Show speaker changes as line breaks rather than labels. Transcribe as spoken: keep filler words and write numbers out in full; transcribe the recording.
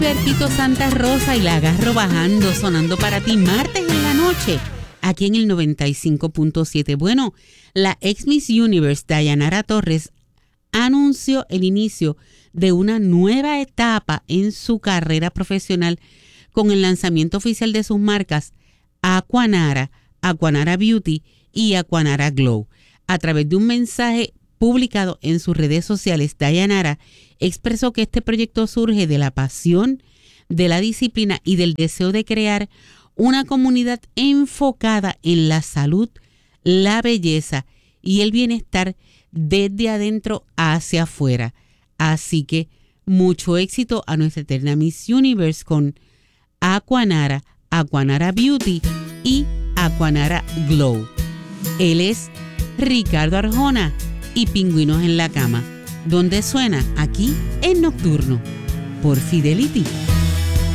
Bertito Santa Rosa y la agarro bajando, sonando para ti martes en la noche, aquí en el noventa y cinco punto siete. Bueno, la ex Miss Universe Dayanara Torres anunció el inicio de una nueva etapa en su carrera profesional con el lanzamiento oficial de sus marcas Aquanara, Aquanara Beauty y Aquanara Glow. A través de un mensaje publicado en sus redes sociales, Dayanara expresó que este proyecto surge de la pasión, de la disciplina y del deseo de crear una comunidad enfocada en la salud, la belleza y el bienestar desde adentro hacia afuera. Así que mucho éxito a nuestra eterna Miss Universe con Aquanara, Aquanara Beauty y Aquanara Glow. Él es Ricardo Arjona y Pingüinos en la Cama, donde suena aquí en Nocturno por Fidelity.